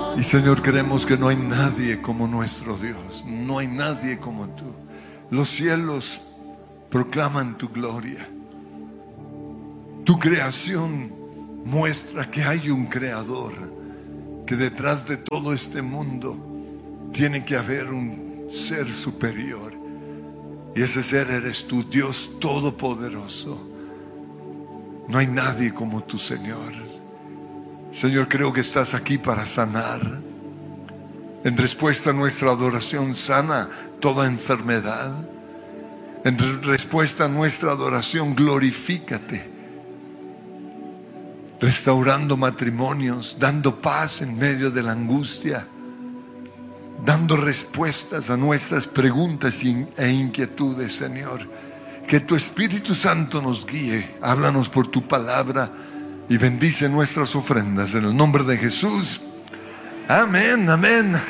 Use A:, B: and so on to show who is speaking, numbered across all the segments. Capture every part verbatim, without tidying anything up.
A: Y Señor, creemos que no hay nadie como nuestro Dios. No hay nadie como tú. Los cielos proclaman tu gloria. Tu creación muestra que hay un creador, que detrás de todo este mundo tiene que haber un ser superior. Y ese ser eres tú, Dios Todopoderoso. No hay nadie como tú, Señor. Señor, creo que estás aquí para sanar. En respuesta a nuestra adoración, sana toda enfermedad. En respuesta a nuestra adoración, glorifícate, restaurando matrimonios, dando paz en medio de la angustia, dando respuestas a nuestras preguntas e inquietudes, Señor. Que tu Espíritu Santo nos guíe. Háblanos por tu palabra y bendice nuestras ofrendas en el nombre de Jesús. Amén, amén.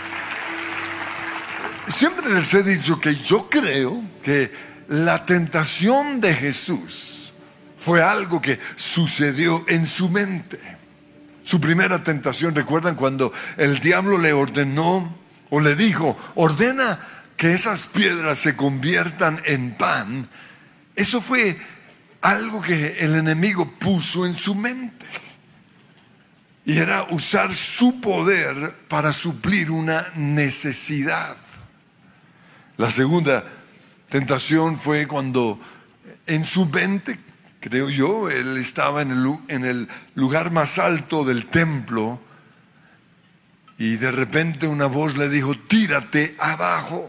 A: Siempre les he dicho que yo creo que la tentación de Jesús fue algo que sucedió en su mente. Su primera tentación, ¿recuerdan cuando el diablo le ordenó o le dijo, ordena que esas piedras se conviertan en pan? Eso fue algo que el enemigo puso en su mente. Y era usar su poder para suplir una necesidad. La segunda tentación fue cuando en su mente, creo yo, él estaba en el, en el lugar más alto del templo y de repente una voz le dijo, tírate abajo.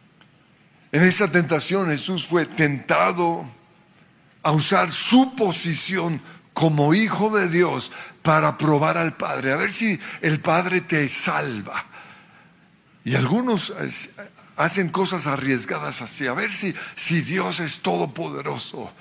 A: En esa tentación Jesús fue tentado a usar su posición como hijo de Dios para probar al Padre, a ver si el Padre te salva. Y algunos hacen cosas arriesgadas así, a ver si, si Dios es todopoderoso.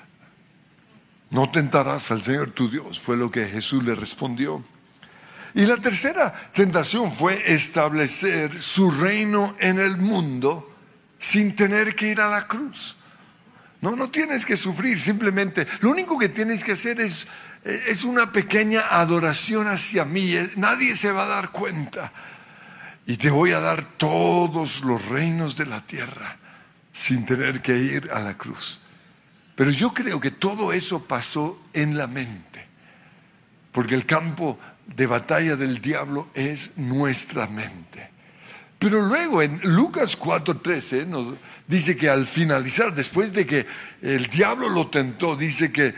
A: No tentarás al Señor tu Dios, fue lo que Jesús le respondió. Y la tercera tentación fue establecer su reino en el mundo sin tener que ir a la cruz. No, no tienes que sufrir, simplemente lo único que tienes que hacer es, es una pequeña adoración hacia mí. Nadie se va a dar cuenta. Y te voy a dar todos los reinos de la tierra sin tener que ir a la cruz. Pero yo creo que todo eso pasó en la mente, porque el campo de batalla del diablo es nuestra mente. Pero luego en Lucas cuatro trece nos dice que al finalizar, después de que el diablo lo tentó, dice que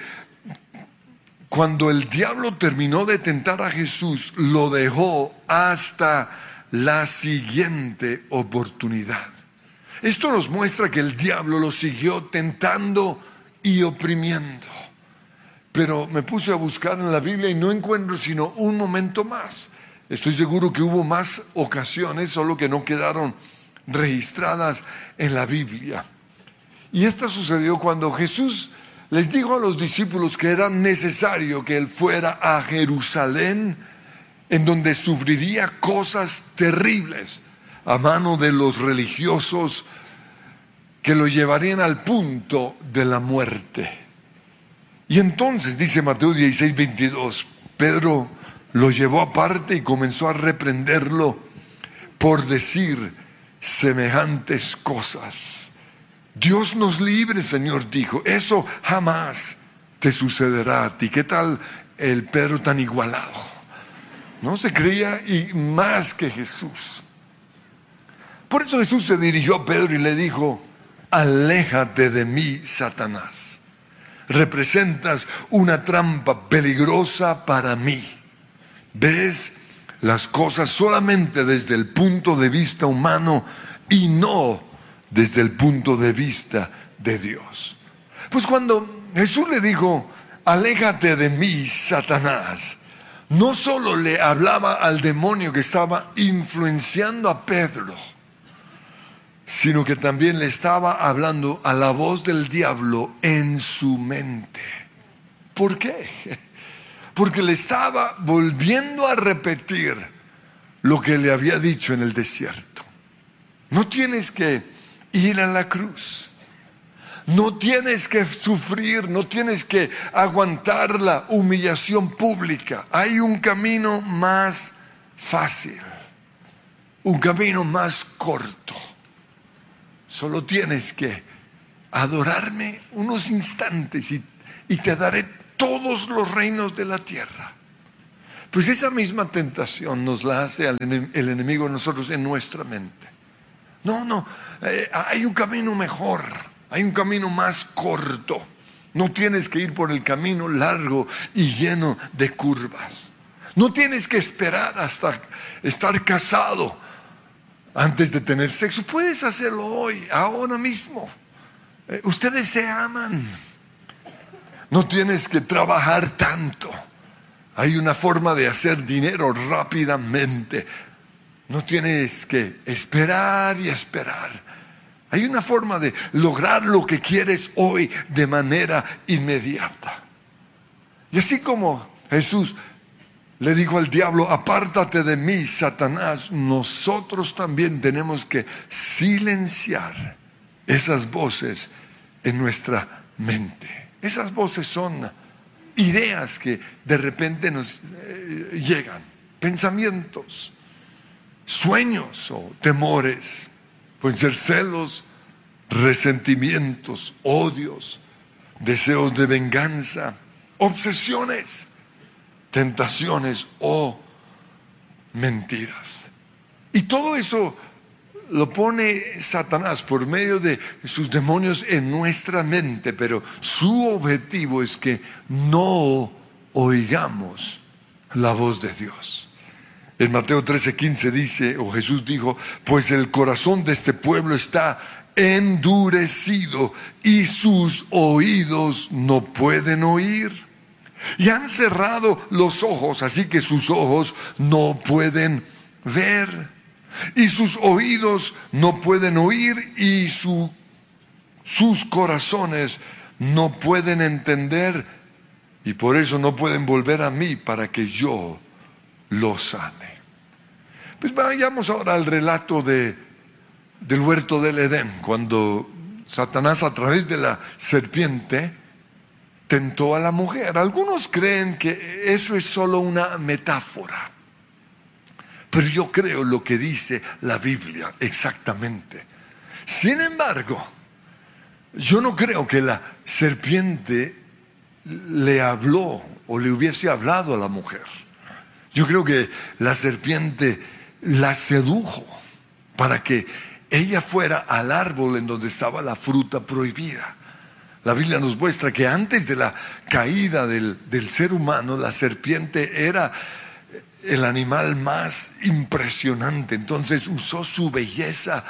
A: cuando el diablo terminó de tentar a Jesús, lo dejó hasta la siguiente oportunidad. Esto nos muestra que el diablo lo siguió tentando y oprimiendo. Pero me puse a buscar en la Biblia y no encuentro sino un momento más. Estoy seguro que hubo más ocasiones, solo que no quedaron registradas en la Biblia. Y esta sucedió cuando Jesús les dijo a los discípulos que era necesario que Él fuera a Jerusalén, en donde sufriría cosas terribles a mano de los religiosos que lo llevarían al punto de la muerte. Y entonces, dice Mateo dieciséis veintidós, Pedro lo llevó aparte y comenzó a reprenderlo por decir semejantes cosas. Dios nos libre, Señor, dijo, eso jamás te sucederá a ti. ¿Qué tal el Pedro tan igualado? No se creía y más que Jesús. Por eso Jesús se dirigió a Pedro y le dijo, aléjate de mí, Satanás. Representas una trampa peligrosa para mí. Ves las cosas solamente desde el punto de vista humano y no desde el punto de vista de Dios. Pues cuando Jesús le dijo, aléjate de mí, Satanás, no solo le hablaba al demonio que estaba influenciando a Pedro, sino que también le estaba hablando a la voz del diablo en su mente. ¿Por qué? Porque le estaba volviendo a repetir lo que le había dicho en el desierto. No tienes que ir a la cruz. No tienes que sufrir, no tienes que aguantar la humillación pública. Hay un camino más fácil, un camino más corto. Solo tienes que adorarme unos instantes y, y te daré todos los reinos de la tierra. Pues esa misma tentación nos la hace el enemigo a nosotros en nuestra mente. No, no, eh, hay un camino mejor, hay un camino más corto. No tienes que ir por el camino largo y lleno de curvas. No tienes que esperar hasta estar casado antes de tener sexo. Puedes hacerlo hoy, ahora mismo. Eh, ustedes se aman. No tienes que trabajar tanto. Hay una forma de hacer dinero rápidamente. No tienes que esperar y esperar. Hay una forma de lograr lo que quieres hoy de manera inmediata. Y así como Jesús le dijo al diablo, apártate de mí, Satanás, nosotros también tenemos que silenciar esas voces en nuestra mente. Esas voces son ideas que de repente nos eh, llegan, pensamientos, sueños o temores. Pueden ser celos, resentimientos, odios, deseos de venganza, obsesiones, tentaciones o mentiras. Y todo eso lo pone Satanás por medio de sus demonios en nuestra mente, pero su objetivo es que no oigamos la voz de Dios. En Mateo trece quince dice, o Jesús dijo, pues el corazón de este pueblo está endurecido y sus oídos no pueden oír. Y han cerrado los ojos, así que sus ojos no pueden ver. Y sus oídos no pueden oír y su, sus corazones no pueden entender. Y por eso no pueden volver a mí para que yo los sane. Pues vayamos ahora al relato de, del huerto del Edén, cuando Satanás a través de la serpiente tentó a la mujer. Algunos creen que eso es solo una metáfora, pero yo creo lo que dice la Biblia exactamente. Sin embargo, yo no creo que la serpiente le habló o le hubiese hablado a la mujer. Yo creo que la serpiente la sedujo para que ella fuera al árbol en donde estaba la fruta prohibida. La Biblia nos muestra que antes de la caída del, del ser humano, la serpiente era el animal más impresionante. Entonces usó su belleza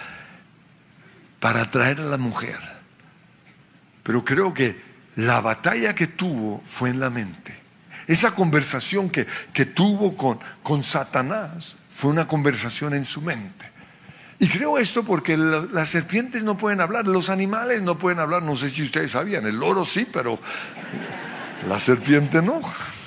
A: para atraer a la mujer. Pero creo que la batalla que tuvo fue en la mente. Esa conversación que, que tuvo con, con Satanás fue una conversación en su mente. Y creo esto porque la, las serpientes no pueden hablar, los animales no pueden hablar. No sé si ustedes sabían, el loro sí, pero la serpiente no.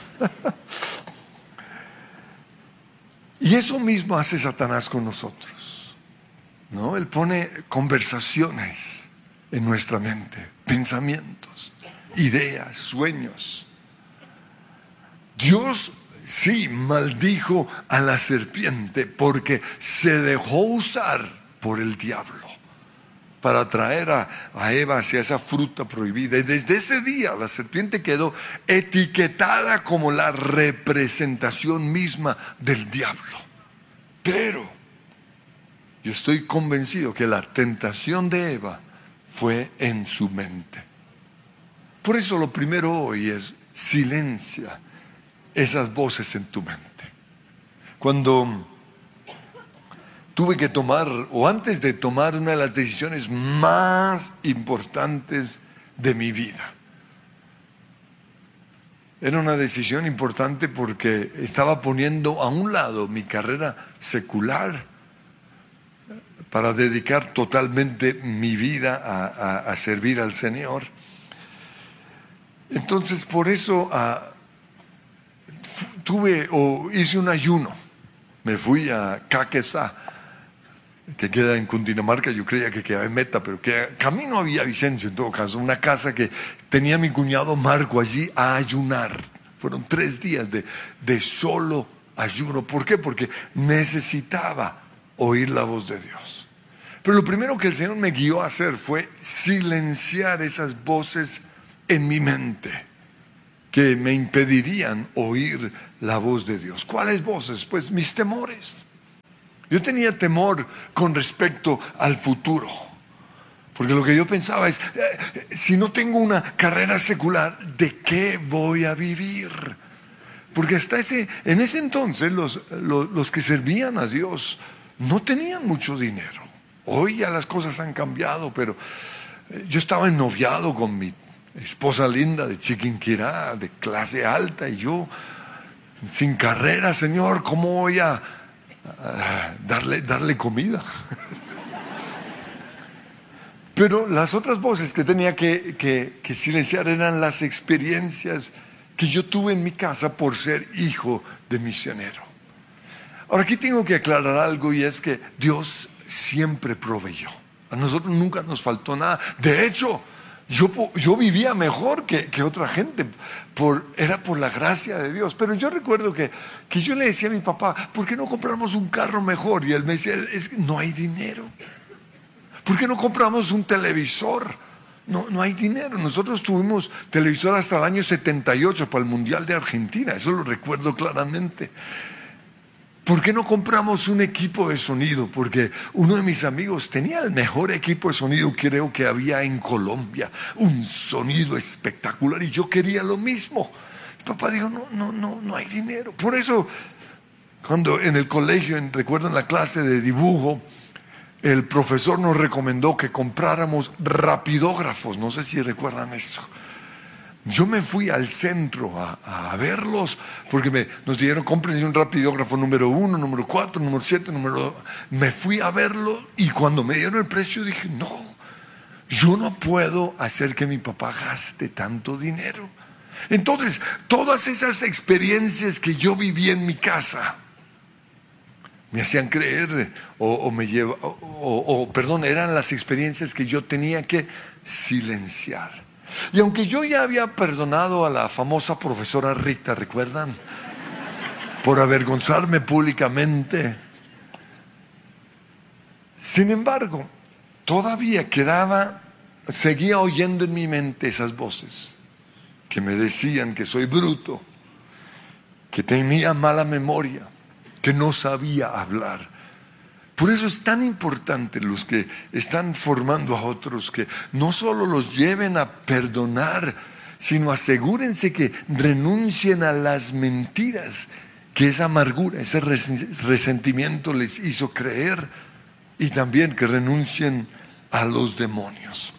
A: Y eso mismo hace Satanás con nosotros, ¿no? Él pone conversaciones en nuestra mente, pensamientos, ideas, sueños. Dios sí maldijo a la serpiente porque se dejó usar por el diablo para traer a, a Eva hacia esa fruta prohibida. Y desde ese día la serpiente quedó etiquetada como la representación misma del diablo. Pero yo estoy convencido que la tentación de Eva fue en su mente. Por eso lo primero hoy es silencia esas voces en tu mente. Cuando tuve que tomar, o antes de tomar una de las decisiones más importantes de mi vida, era una decisión importante porque estaba poniendo a un lado mi carrera secular para dedicar totalmente mi vida a, a, a servir al Señor. Entonces por eso a, tuve o hice un ayuno. Me fui a Caquesá, que queda en Cundinamarca. Yo creía que quedaba en Meta, pero que camino a Villavicencio en todo caso, una casa que tenía mi cuñado Marco allí a ayunar. Fueron tres días de, de solo ayuno. ¿Por qué? Porque necesitaba oír la voz de Dios. Pero lo primero que el Señor me guió a hacer fue silenciar esas voces en mi mente que me impedirían oír la voz de Dios. ¿Cuáles voces? Pues mis temores. Yo tenía temor con respecto al futuro, porque lo que yo pensaba es, eh, si no tengo una carrera secular, ¿de qué voy a vivir? Porque hasta ese, en ese entonces los, los, los que servían a Dios no tenían mucho dinero. Hoy ya las cosas han cambiado, pero eh, yo estaba ennoviado con mi esposa linda de Chiquinquirá, de clase alta, y yo sin carrera, Señor, ¿cómo voy a, a darle, darle comida? Pero las otras voces que tenía que, que, que silenciar eran las experiencias que yo tuve en mi casa por ser hijo de misionero. Ahora aquí tengo que aclarar algo, y es que Dios siempre proveyó. A nosotros nunca nos faltó nada. De hecho, yo, yo vivía mejor que, que otra gente. Por, era por la gracia de Dios. Pero yo recuerdo que, que yo le decía a mi papá, ¿por qué no compramos un carro mejor? Y él me decía, es que no hay dinero. ¿Por qué no compramos un televisor? No, no hay dinero. Nosotros tuvimos televisor hasta el año setenta y ocho para el Mundial de Argentina. Eso lo recuerdo claramente. ¿Por qué no compramos un equipo de sonido? Porque uno de mis amigos tenía el mejor equipo de sonido, creo que había en Colombia. Un sonido espectacular, y yo quería lo mismo. Mi papá dijo, no, no, no, no hay dinero. Por eso, cuando en el colegio, en, recuerdo en la clase de dibujo, el profesor nos recomendó que compráramos rapidógrafos. No sé si recuerdan eso. Yo me fui al centro a, a verlos, porque me, nos dijeron, cómprense un rapidógrafo número uno, número cuatro, número siete, número dos. Me fui a verlo, y cuando me dieron el precio dije, no, yo no puedo hacer que mi papá gaste tanto dinero. Entonces, todas esas experiencias que yo viví en mi casa me hacían creer, o, o me lleva, o, o, o perdón, eran las experiencias que yo tenía que silenciar. Y aunque yo ya había perdonado a la famosa profesora Rita, ¿recuerdan? Por avergonzarme públicamente. Sin embargo, todavía quedaba, seguía oyendo en mi mente esas voces que me decían que soy bruto, que tenía mala memoria, que no sabía hablar. Por eso es tan importante los que están formando a otros, que no solo los lleven a perdonar, sino asegúrense que renuncien a las mentiras que esa amargura, ese resentimiento les hizo creer, y también que renuncien a los demonios.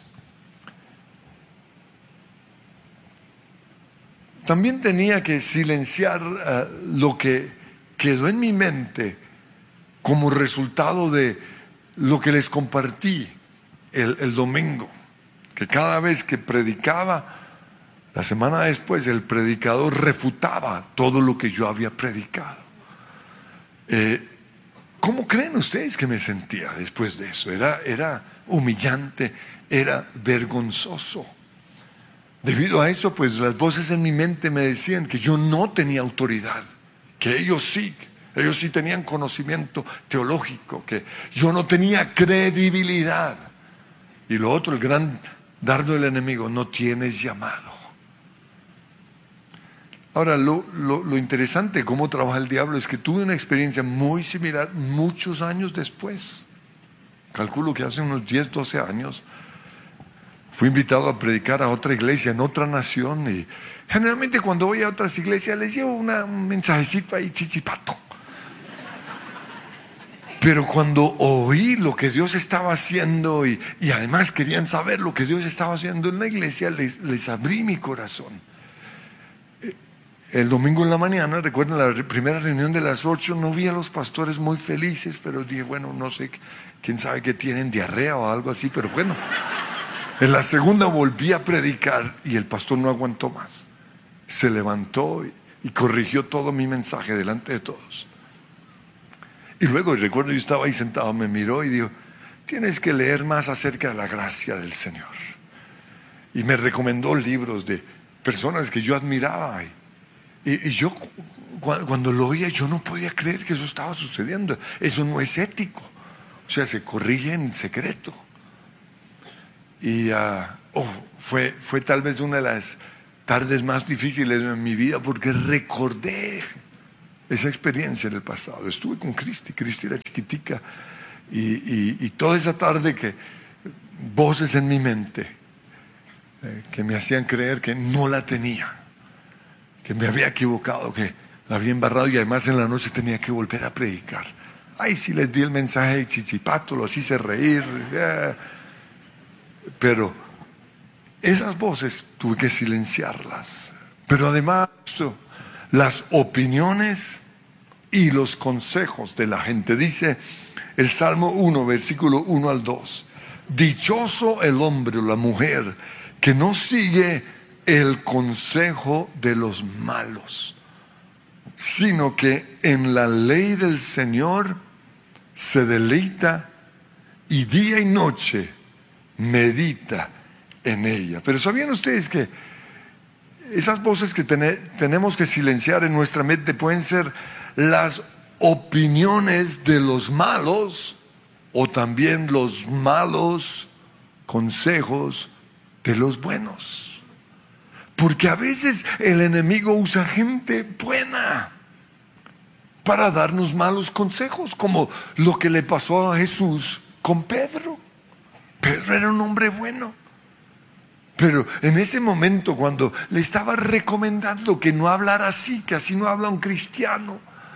A: También tenía que silenciar uh, lo que quedó en mi mente como resultado de lo que les compartí el, el domingo, que cada vez que predicaba, la semana después el predicador refutaba todo lo que yo había predicado. Eh, ¿Cómo creen ustedes que me sentía después de eso? Era, era humillante, era vergonzoso. Debido a eso, pues las voces en mi mente me decían que yo no tenía autoridad, que ellos sí. Ellos sí tenían conocimiento teológico, que yo no tenía credibilidad. Y lo otro, el gran dardo del enemigo, no tienes llamado. Ahora, lo, lo, lo interesante de cómo trabaja el diablo es que tuve una experiencia muy similar muchos años después. Calculo que hace unos diez, doce años fui invitado a predicar a otra iglesia en otra nación, y generalmente cuando voy a otras iglesias les llevo una, un mensajecito ahí chichipato. Pero cuando oí lo que Dios estaba haciendo, y, y además querían saber lo que Dios estaba haciendo en la iglesia, les, les abrí mi corazón. El domingo en la mañana, recuerden la primera reunión de las ocho, no vi a los pastores muy felices, pero dije, bueno, no sé, quién sabe que tienen diarrea o algo así, pero bueno. En la segunda volví a predicar y el pastor no aguantó más. Se levantó y, y corrigió todo mi mensaje delante de todos. Y luego, recuerdo, yo estaba ahí sentado, me miró y dijo, tienes que leer más acerca de la gracia del Señor. Y me recomendó libros de personas que yo admiraba. Y, Y, y yo cuando lo oía, yo no podía creer que eso estaba sucediendo. Eso no es ético. O sea, se corrige en secreto. Y uh, oh, fue, fue tal vez una de las tardes más difíciles en mi vida, porque recordé esa experiencia en el pasado. Estuve con Cristi, Cristi era chiquitica, y, y, y toda esa tarde que voces en mi mente eh, que me hacían creer que no la tenía, que me había equivocado, que la había embarrado, y además en la noche tenía que volver a predicar. Ay, sí les di el mensaje de Chichipato, los hice reír, yeah. Pero esas voces tuve que silenciarlas. Pero además, las opiniones y los consejos de la gente. Dice el Salmo uno, versículo uno al dos. Dichoso el hombre o la mujer que no sigue el consejo de los malos, sino que en la ley del Señor se deleita y día y noche medita en ella. Pero ¿sabían ustedes que esas voces que ten- tenemos que silenciar en nuestra mente pueden ser las opiniones de los malos o también los malos consejos de los buenos? Porque a veces el enemigo usa gente buena para darnos malos consejos, como lo que le pasó a Jesús con Pedro. Pedro era un hombre bueno, pero en ese momento, cuando le estaba recomendando que no hablara así, que así no habla un cristiano,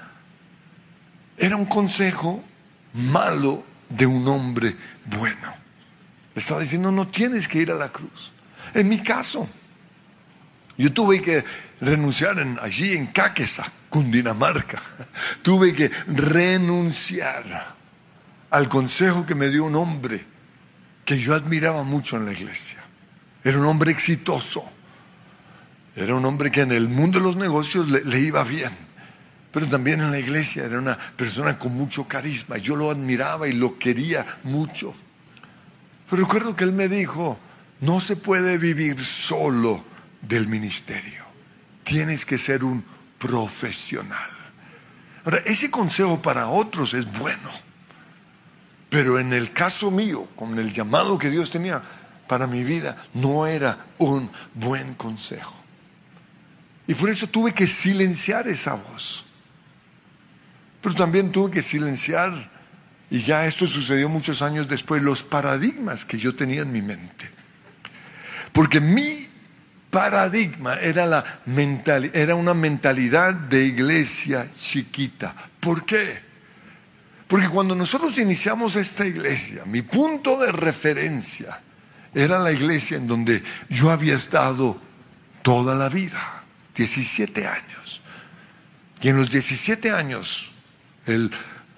A: era un consejo malo de un hombre bueno. Le estaba diciendo: no tienes que ir a la cruz. En mi caso, yo tuve que renunciar en, allí en Caquesa, Cundinamarca. Tuve que renunciar al consejo que me dio un hombre que yo admiraba mucho en la iglesia. Era un hombre exitoso. Era un hombre que en el mundo de los negocios le, le iba bien. Pero también en la iglesia era una persona con mucho carisma. Yo lo admiraba y lo quería mucho. Pero recuerdo que él me dijo: no se puede vivir solo del ministerio. Tienes que ser un profesional. Ahora, ese consejo para otros es bueno, pero en el caso mío, con el llamado que Dios tenía para mi vida, no era un buen consejo. Y por eso tuve que silenciar esa voz. Pero también tuve que silenciar, y ya esto sucedió muchos años después, los paradigmas que yo tenía en mi mente. Porque mi paradigma era, la mental, era una mentalidad de iglesia chiquita. ¿Por qué? Porque cuando nosotros iniciamos esta iglesia, mi punto de referencia era la iglesia en donde yo había estado toda la vida, diecisiete años. Y en los diecisiete años, el,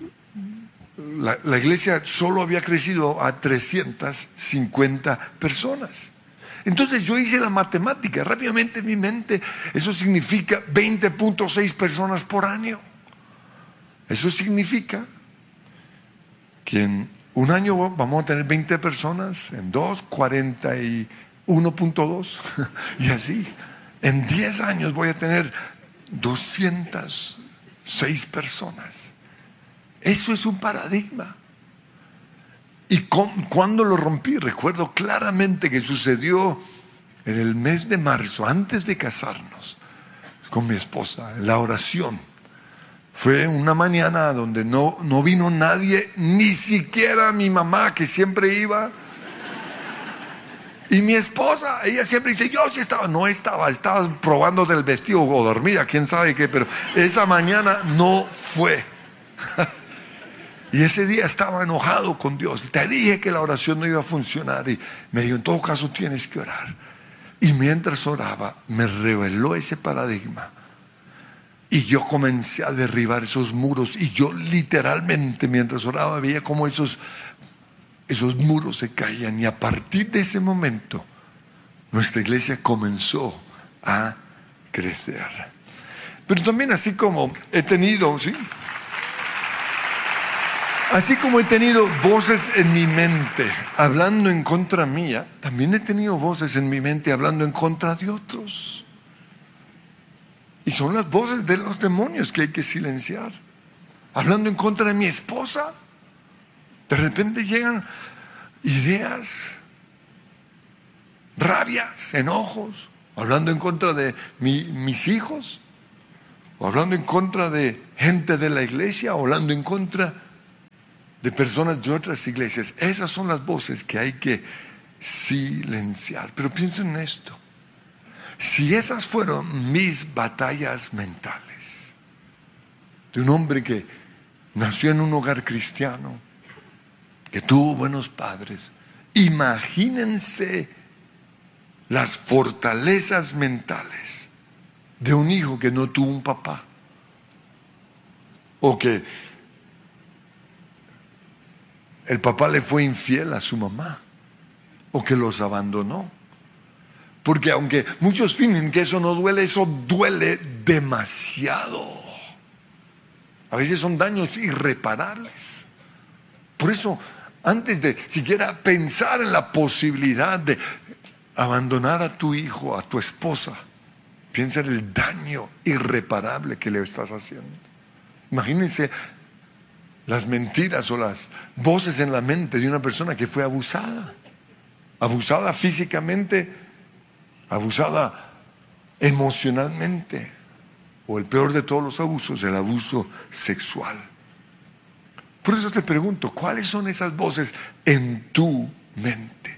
A: la, la iglesia solo había crecido a trescientas cincuenta personas. Entonces yo hice la matemática rápidamente en mi mente. Eso significa veinte punto seis personas por año. Eso significa que en un año vamos a tener veinte personas, en dos, cuarenta y uno punto dos, y así. En diez años voy a tener doscientas seis personas. Eso es un paradigma. ¿Y cuándo lo rompí? Recuerdo claramente que sucedió en el mes de marzo, antes de casarnos con mi esposa, en la oración. Fue una mañana donde no, no vino nadie, ni siquiera mi mamá, que siempre iba. Y mi esposa, ella siempre dice: yo sí estaba. No estaba, estaba probando del vestido o dormida, quién sabe qué, pero esa mañana no fue. Y ese día estaba enojado con Dios. Te dije que la oración no iba a funcionar. Y me dijo: en todo caso tienes que orar. Y mientras oraba, me reveló ese paradigma. Y yo comencé a derribar esos muros. Y yo literalmente, mientras oraba, veía cómo esos, esos muros se caían. Y a partir de ese momento, nuestra iglesia comenzó a crecer. Pero también, así como he tenido, ¿sí? Así como he tenido voces en mi mente hablando en contra mía, también he tenido voces en mi mente hablando en contra de otros. Y son las voces de los demonios que hay que silenciar. Hablando en contra de mi esposa, de repente llegan ideas, rabias, enojos, hablando en contra de mi, mis hijos, o hablando en contra de gente de la iglesia, o hablando en contra de personas de otras iglesias. Esas son las voces que hay que silenciar. Pero piensen en esto: si esas fueron mis batallas mentales, de un hombre que nació en un hogar cristiano, que tuvo buenos padres, imagínense las fortalezas mentales de un hijo que no tuvo un papá, o que el papá le fue infiel a su mamá, o que los abandonó. Porque aunque muchos fingen que eso no duele, eso duele demasiado. A veces son daños irreparables. Por eso, antes de siquiera pensar en la posibilidad de abandonar a tu hijo, a tu esposa, piensa en el daño irreparable que le estás haciendo. Imagínense las mentiras o las voces en la mente de una persona que fue abusada. Abusada físicamente, abusada emocionalmente, o el peor de todos los abusos, el abuso sexual. Por eso te pregunto, ¿cuáles son esas voces en tu mente?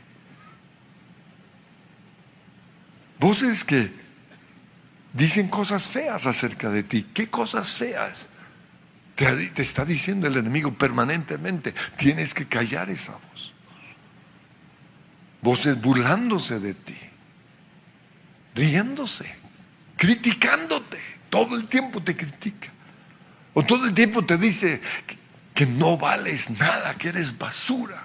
A: Voces que dicen cosas feas acerca de ti. ¿Qué cosas feas te, te está diciendo el enemigo permanentemente? Tienes que callar esa voz. Voces burlándose de ti, riéndose, criticándote. Todo el tiempo te critica. O todo el tiempo te dice que, que no vales nada, que eres basura.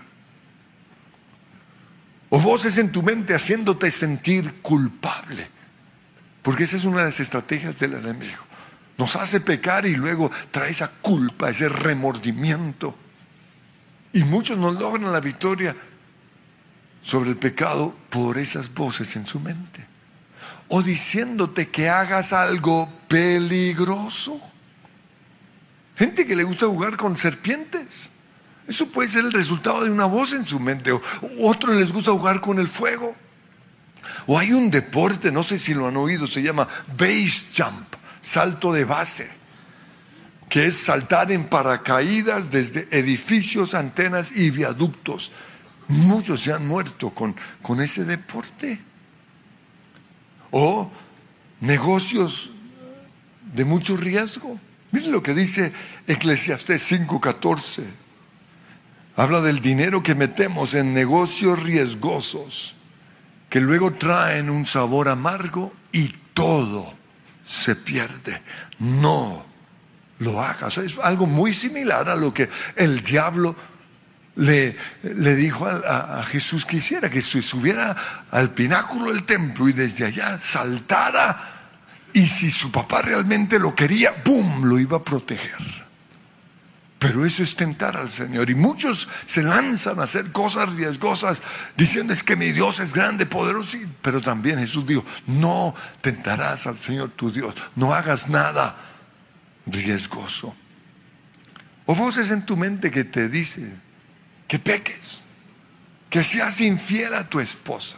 A: O voces en tu mente haciéndote sentir culpable. Porque esa es una de las estrategias del enemigo. Nos hace pecar y luego trae esa culpa, ese remordimiento. Y muchos no logran la victoria sobre el pecado por esas voces en su mente. O diciéndote que hagas algo peligroso. Gente que le gusta jugar con serpientes. Eso puede ser el resultado de una voz en su mente. O otros les gusta jugar con el fuego. O hay un deporte, no sé si lo han oído, se llama base jump, salto de base, que es saltar en paracaídas desde edificios, antenas y viaductos. Muchos se han muerto con, con ese deporte. O negocios de mucho riesgo. Miren lo que dice Eclesiastés cinco catorce. Habla del dinero que metemos en negocios riesgosos, que luego traen un sabor amargo y todo se pierde. No lo hagas. Es algo muy similar a lo que el diablo Le, le dijo a, a, a Jesús que hiciera, que se subiera al pináculo del templo y desde allá saltara, y si su papá realmente lo quería, ¡pum!, lo iba a proteger. Pero eso es tentar al Señor, y muchos se lanzan a hacer cosas riesgosas diciendo: es que mi Dios es grande, poderoso. Sí, pero también Jesús dijo: no tentarás al Señor tu Dios, no hagas nada riesgoso. O voces en tu mente que te dicen que peques, que seas infiel a tu esposa,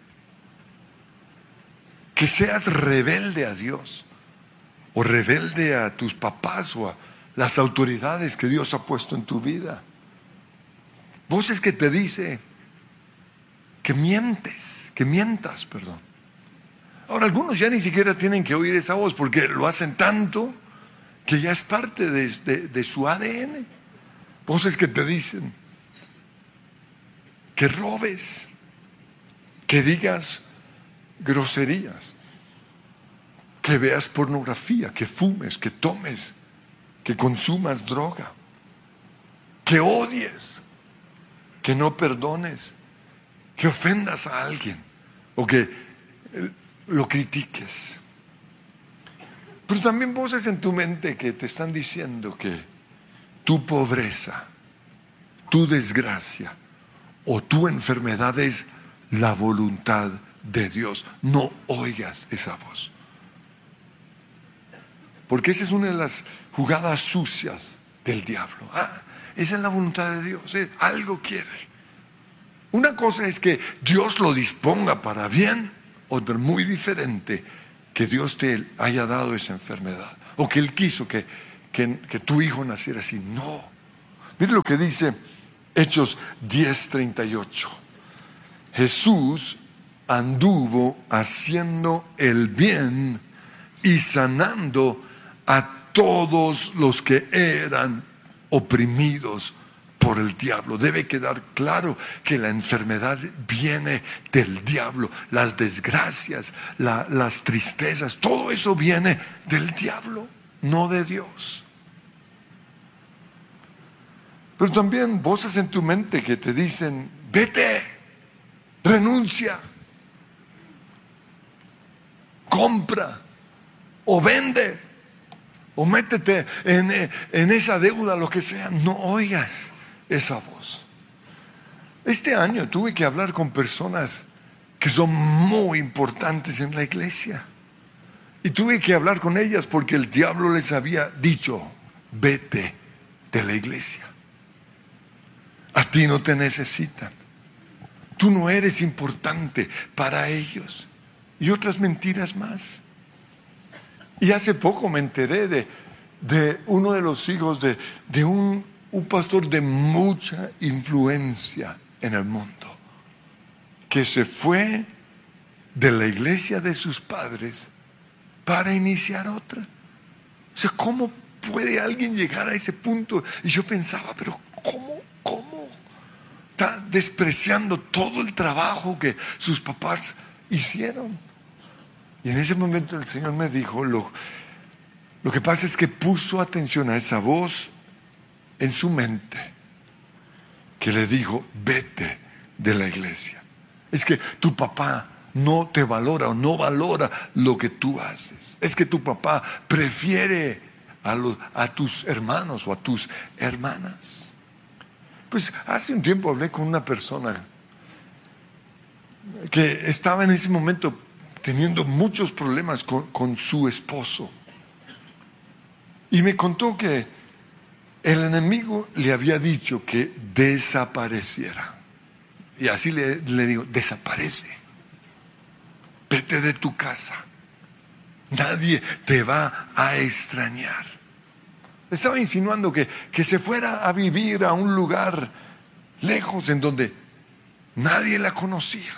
A: que seas rebelde a Dios, o rebelde a tus papás o a las autoridades que Dios ha puesto en tu vida. Voces que te dicen que mientes, que mientas, perdón. Ahora, algunos ya ni siquiera tienen que oír esa voz porque lo hacen tanto que ya es parte de, de, de su A D N. Voces que te dicen que robes, que digas groserías, que veas pornografía, que fumes, que tomes, que consumas droga, que odies, que no perdones, que ofendas a alguien o que lo critiques. Pero también voces en tu mente que te están diciendo que tu pobreza, tu desgracia o tu enfermedad es la voluntad de Dios. No oigas esa voz. Porque esa es una de las jugadas sucias del diablo. Ah, esa es la voluntad de Dios, ¿eh? Algo quiere. Una cosa es que Dios lo disponga para bien, otra muy diferente, que Dios te haya dado esa enfermedad, o que Él quiso que, que, que tu hijo naciera así. No. Mire lo que dice Hechos diez treinta y ocho. Jesús anduvo haciendo el bien y sanando a todos los que eran oprimidos por el diablo. Debe quedar claro que la enfermedad viene del diablo. Las desgracias, la, las tristezas, todo eso viene del diablo, no de Dios. Pero también voces en tu mente que te dicen: vete, renuncia, compra o vende o métete en, en esa deuda, lo que sea. No oigas esa voz. Este año tuve que hablar con personas que son muy importantes en la iglesia, y tuve que hablar con ellas porque el diablo les había dicho: vete de la iglesia, a ti no te necesitan, tú no eres importante para ellos, y otras mentiras más. Y hace poco me enteré de, de uno de los hijos de, de un un pastor de mucha influencia en el mundo, que se fue de la iglesia de sus padres para iniciar otra. O sea, ¿cómo puede alguien llegar a ese punto? Y yo pensaba, pero ¿cómo? ¿Cómo? Está despreciando todo el trabajo que sus papás hicieron. Y en ese momento el Señor me dijo, lo, lo que pasa es que puso atención a esa voz en su mente, que le dijo: vete de la iglesia. Es que tu papá no te valora o no valora lo que tú haces. Es que tu papá prefiere a, los, a tus hermanos o a tus hermanas. Pues hace un tiempo hablé con una persona que estaba en ese momento teniendo muchos problemas con, con su esposo, y me contó que el enemigo le había dicho que desapareciera. Y así le, le digo: desaparece, vete de tu casa, nadie te va a extrañar. Estaba insinuando que, que se fuera a vivir a un lugar lejos en donde nadie la conocía,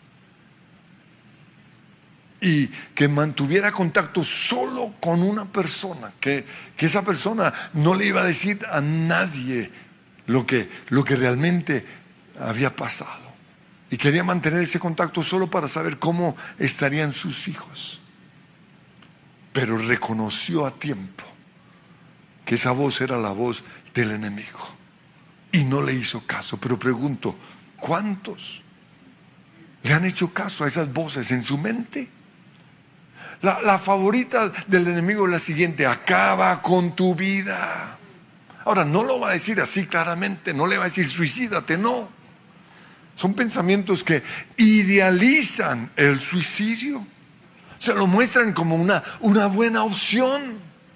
A: y que mantuviera contacto solo con una persona, que, que esa persona no le iba a decir a nadie lo que, lo que realmente había pasado, y quería mantener ese contacto solo para saber cómo estarían sus hijos. Pero reconoció a tiempo que esa voz era la voz del enemigo y no le hizo caso. Pero pregunto, ¿cuántos le han hecho caso a esas voces en su mente? La, la favorita del enemigo es la siguiente: acaba con tu vida. Ahora, no lo va a decir así claramente, no le va a decir suicídate, no. Son pensamientos que idealizan el suicidio, se lo muestran como una, una buena opción.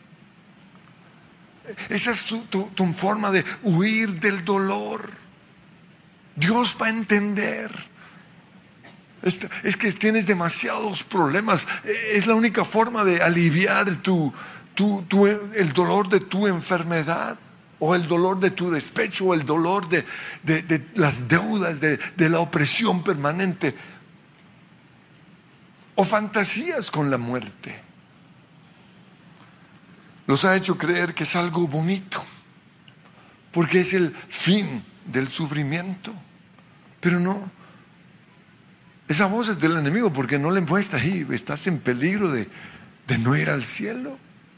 A: Esa es tu, tu, tu forma de huir del dolor. Dios va a entender. Es que tienes demasiados problemas. Es la única forma de aliviar tu, tu, tu, el dolor de tu enfermedad, o el dolor de tu despecho, o el dolor de, de, de las deudas, de, de la opresión permanente, o fantasías con la muerte. Los ha hecho creer que es algo bonito, porque es el fin del sufrimiento. Pero no. Esa voz es del enemigo, porque no le muestra ahí, estás en peligro de, de no ir al cielo.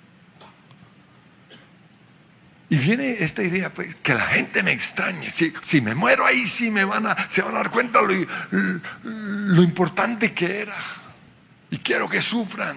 A: Y viene esta idea, pues, que la gente me extrañe. Si, si me muero ahí, sí me van a, se van a dar cuenta lo, lo, lo importante que era. Y quiero que sufran.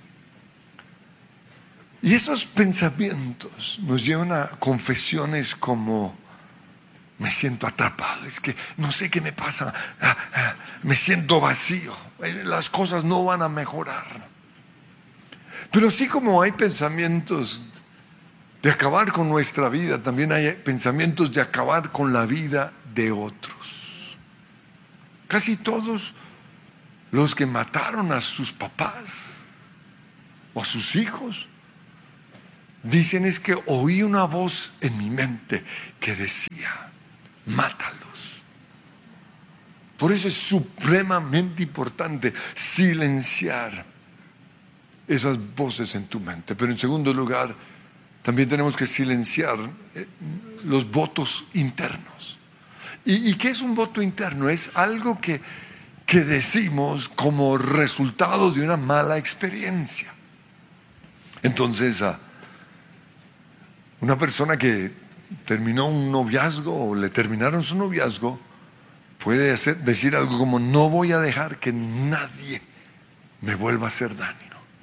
A: Y esos pensamientos nos llevan a confesiones como: me siento atrapado, es que no sé qué me pasa, ah, ah, me siento vacío, las cosas no van a mejorar. Pero así como hay pensamientos de acabar con nuestra vida, también hay pensamientos de acabar con la vida de otros. Casi todos los que mataron a sus papás o a sus hijos dicen: es que oí una voz en mi mente que decía: mátalos. Por eso es supremamente importante silenciar esas voces en tu mente. Pero en segundo lugar, también tenemos que silenciar los votos internos. ¿Y, y qué es un voto interno? Es algo que, que decimos como resultado de una mala experiencia. Entonces, uh, una persona que terminó un noviazgo o le terminaron su noviazgo puede hacer, decir algo como: no voy a dejar que nadie me vuelva a hacer daño.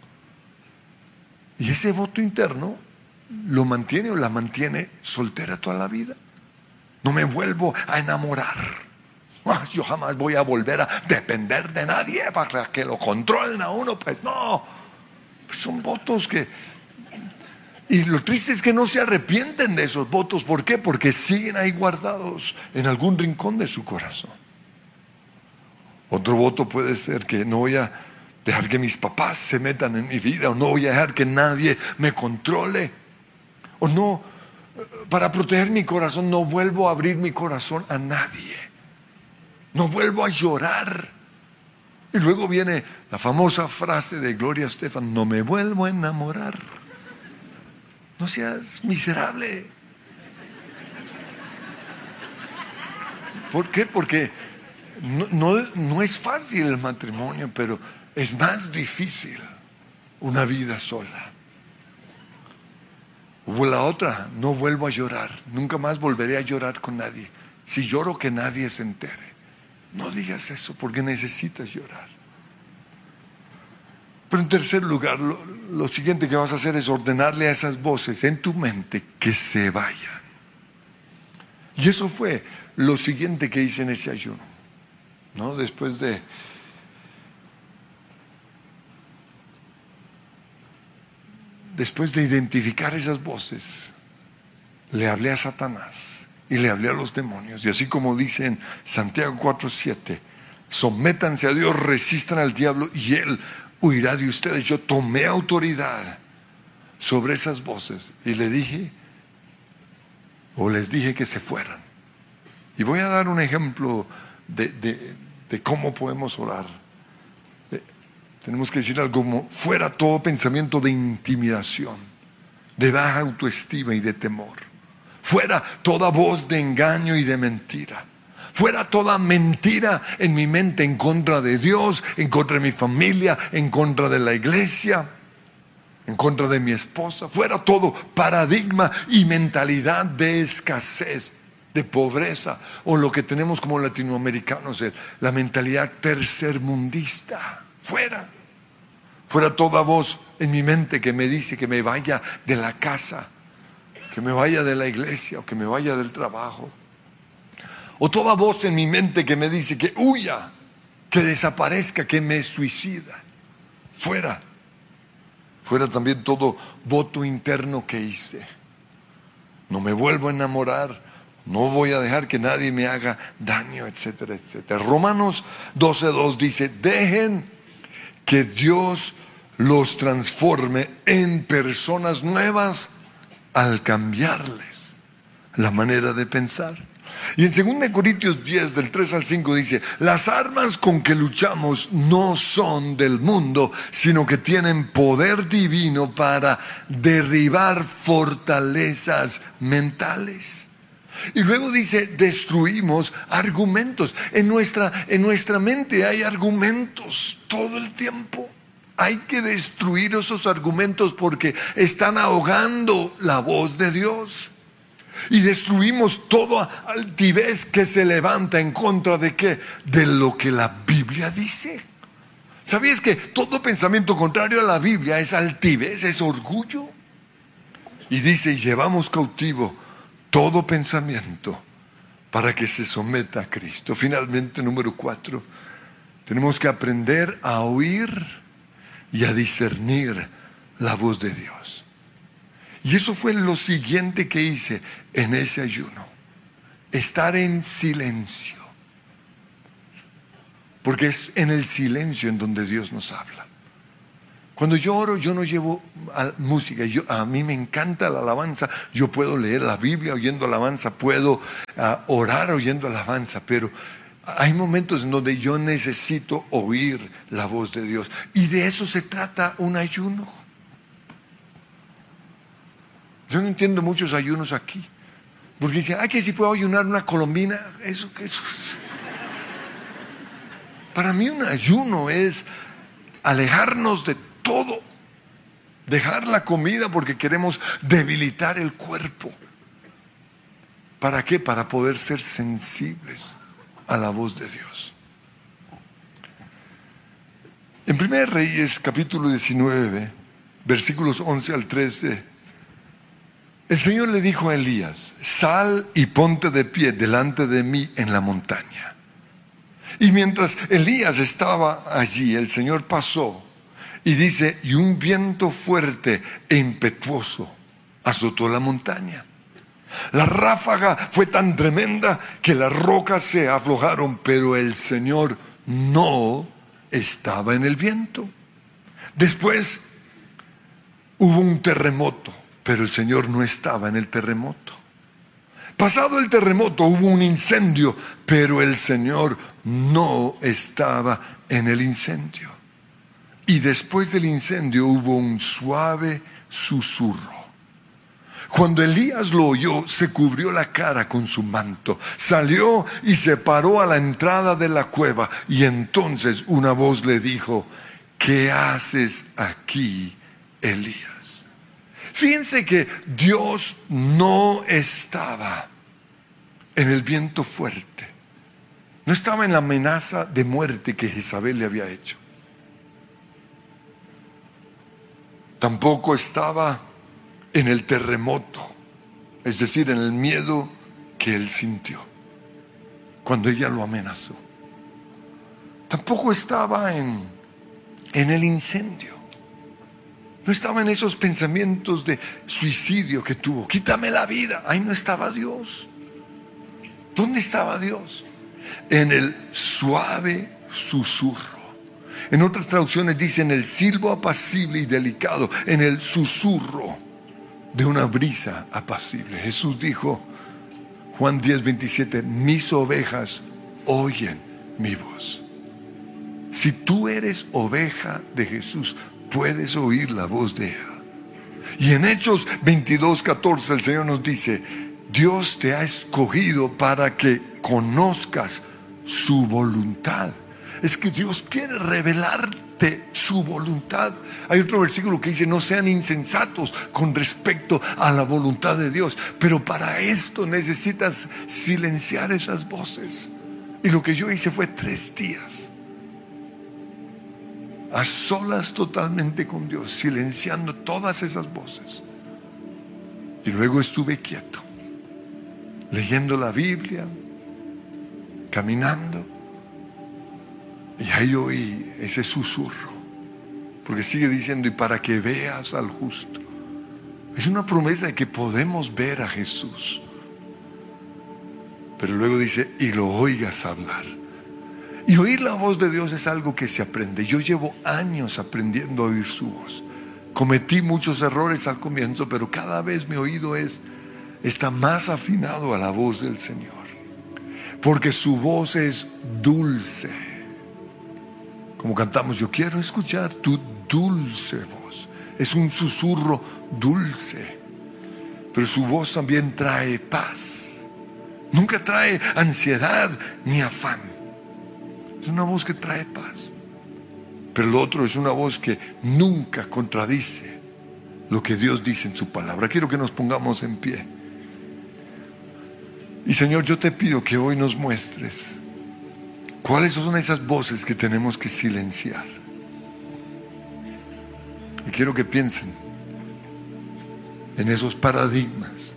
A: Y ese voto interno lo mantiene o la mantiene soltera toda la vida. No me vuelvo a enamorar. Ah, yo jamás voy a volver a depender de nadie para que lo controlen a uno. Pues no, son votos que... Y lo triste es que no se arrepienten de esos votos. ¿Por qué? Porque siguen ahí guardados en algún rincón de su corazón. Otro voto puede ser que no voy a dejar que mis papás se metan en mi vida, o no voy a dejar que nadie me controle, o no, para proteger mi corazón no vuelvo a abrir mi corazón a nadie, no vuelvo a llorar. Y luego viene la famosa frase de Gloria Estefan: no me vuelvo a enamorar. No seas miserable. ¿Por qué? Porque no, no, no es fácil el matrimonio, pero es más difícil una vida sola. O la otra: no vuelvo a llorar, nunca más volveré a llorar con nadie. Si lloro, que nadie se entere. No digas eso, porque necesitas llorar. Pero en tercer lugar, lo, lo siguiente que vas a hacer es ordenarle a esas voces en tu mente que se vayan. Y eso fue lo siguiente que hice en ese ayuno, ¿no? Después de Después de identificar esas voces, le hablé a Satanás y le hablé a los demonios. Y así como dice en Santiago cuatro siete, sométanse a Dios, resistan al diablo y Él huirá de ustedes. Yo tomé autoridad sobre esas voces y le dije, o les dije que se fueran. Y voy a dar un ejemplo de, de, de cómo podemos orar. Tenemos que decir algo como: fuera todo pensamiento de intimidación, de baja autoestima y de temor. Fuera toda voz de engaño y de mentira. Fuera toda mentira en mi mente en contra de Dios, en contra de mi familia, en contra de la iglesia, en contra de mi esposa. Fuera todo paradigma y mentalidad de escasez, de pobreza, o lo que tenemos como latinoamericanos, la mentalidad tercermundista. Fuera, fuera toda voz en mi mente que me dice que me vaya de la casa, que me vaya de la iglesia o que me vaya del trabajo. O toda voz en mi mente que me dice que huya, que desaparezca, que me suicida. Fuera, fuera también todo voto interno que hice. No me vuelvo a enamorar, no voy a dejar que nadie me haga daño, etcétera, etcétera. Romanos doce dos dice: dejen que Dios los transforme en personas nuevas al cambiarles la manera de pensar. Y en segunda Corintios diez del tres al cinco dice: las armas con que luchamos no son del mundo, sino que tienen poder divino para derribar fortalezas mentales. Y luego dice: destruimos argumentos. En nuestra, en nuestra mente hay argumentos todo el tiempo. Hay que destruir esos argumentos porque están ahogando la voz de Dios. Y destruimos toda altivez que se levanta en contra de qué, de lo que la Biblia dice. ¿Sabías que todo pensamiento contrario a la Biblia es altivez, es orgullo? Y dice: y llevamos cautivo todo pensamiento para que se someta a Cristo. Finalmente, número cuatro, tenemos que aprender a oír y a discernir la voz de Dios. Y eso fue lo siguiente que hice en ese ayuno: estar en silencio, porque es en el silencio en donde Dios nos habla. Cuando yo oro, yo no llevo música. Yo, a mí me encanta la alabanza. Yo puedo leer la Biblia oyendo alabanza, puedo uh, orar oyendo alabanza, pero hay momentos en donde yo necesito oír la voz de Dios. Y de eso se trata un ayuno. Yo no entiendo muchos ayunos aquí, porque dicen, ay, que si puedo ayunar una colombina. Eso, eso. Para mí un ayuno es alejarnos de todo, dejar la comida porque queremos debilitar el cuerpo. ¿Para qué? Para poder ser sensibles a la voz de Dios. En Primera Reyes capítulo diecinueve, versículos once al trece, el Señor le dijo a Elías: sal y ponte de pie delante de mí en la montaña. Y mientras Elías estaba allí, el Señor pasó y dice, y un viento fuerte e impetuoso azotó la montaña. La ráfaga fue tan tremenda que las rocas se aflojaron, pero el Señor no estaba en el viento. Después hubo un terremoto, pero el Señor no estaba en el terremoto. Pasado el terremoto hubo un incendio, pero el Señor no estaba en el incendio. Y después del incendio hubo un suave susurro. Cuando Elías lo oyó, se cubrió la cara con su manto, salió y se paró a la entrada de la cueva. Y entonces una voz le dijo: ¿qué haces aquí, Elías? Fíjense que Dios no estaba en el viento fuerte, no estaba en la amenaza de muerte que Jezabel le había hecho. Tampoco estaba en el terremoto, es decir, en el miedo que él sintió cuando ella lo amenazó. Tampoco estaba en, en el incendio. No estaba en esos pensamientos de suicidio que tuvo. Quítame la vida. Ahí no estaba Dios. ¿Dónde estaba Dios? En el suave susurro. En otras traducciones dicen el silbo apacible y delicado, en el susurro de una brisa apacible. Jesús dijo, Juan diez, veintisiete, mis ovejas oyen mi voz. Si tú eres oveja de Jesús, puedes oír la voz de Él. Y en Hechos veintidós, catorce el Señor nos dice, Dios te ha escogido para que conozcas su voluntad. Es que Dios quiere revelarte su voluntad. Hay otro versículo que dice, no sean insensatos con respecto a la voluntad de Dios. Pero para esto necesitas silenciar esas voces. Y lo que yo hice fue tres días a solas totalmente con Dios, silenciando todas esas voces. Y luego estuve quieto, leyendo la Biblia, caminando. Y ahí oí ese susurro, porque sigue diciendo, y para que veas al justo. Es una promesa de que podemos ver a Jesús. Pero luego dice, y lo oigas hablar. Y oír la voz de Dios es algo que se aprende. Yo llevo años aprendiendo a oír su voz. Cometí muchos errores al comienzo, pero cada vez mi oído es, está más afinado a la voz del Señor. Porque su voz es dulce. Como cantamos, yo quiero escuchar tu dulce voz. Es un susurro dulce. Pero su voz también trae paz. Nunca trae ansiedad ni afán. Es una voz que trae paz. Pero el otro es una voz que nunca contradice lo que Dios dice en su palabra. Quiero que nos pongamos en pie. Y Señor, yo te pido que hoy nos muestres ¿cuáles son esas voces que tenemos que silenciar? Y quiero que piensen en esos paradigmas,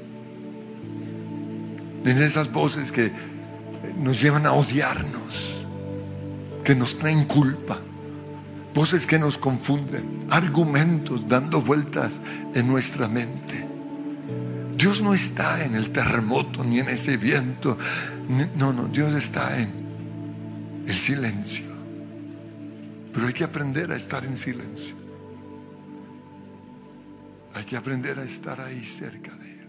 A: en esas voces que nos llevan a odiarnos, que nos traen culpa, voces que nos confunden, argumentos dando vueltas en nuestra mente. Dios no está en el terremoto ni en ese viento. No, no, Dios está en el silencio. Pero hay que aprender a estar en silencio. Hay que aprender a estar ahí cerca de Él.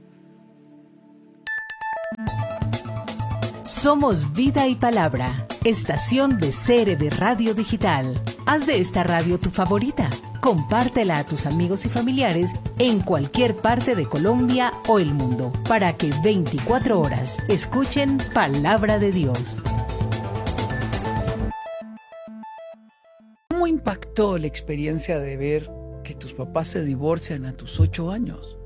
B: Somos Vida y Palabra, estación de C R B Radio Digital. Haz de esta radio tu favorita. Compártela a tus amigos y familiares en cualquier parte de Colombia o el mundo, para que veinticuatro horas escuchen Palabra de Dios.
C: ¿Cómo impactó la experiencia de ver que tus papás se divorcian a tus ocho años?